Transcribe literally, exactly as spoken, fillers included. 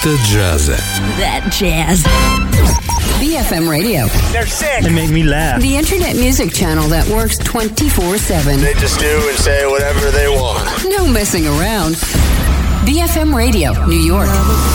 Это джаз. That jazz. B F M Radio. They're sick. They make me laugh. The internet music channel that works twenty-four seven. They just do and say whatever they want. No messing around. B F M Radio, New York.